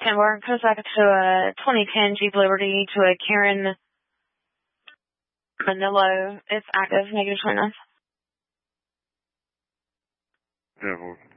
Kenmore, goes back to a 2010 Jeep Liberty to a Karen Manillo. It's active, negative 29. Yeah, well,